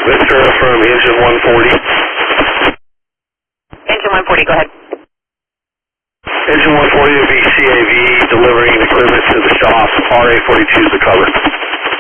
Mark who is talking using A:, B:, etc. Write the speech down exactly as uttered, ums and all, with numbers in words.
A: Victor from engine one forty.
B: Engine one forty, go ahead.
A: Engine one forty will be C A V delivering equipment to the shop. R A forty-two is the cover.